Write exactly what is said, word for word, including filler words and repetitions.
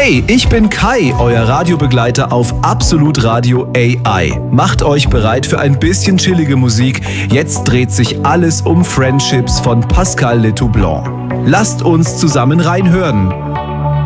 Hey, ich bin Kai, euer Radiobegleiter auf Absolut Radio A I. Macht euch bereit für ein bisschen chillige Musik. Jetzt dreht sich alles um Friendships von Pascal Letoublon. Lasst uns zusammen reinhören.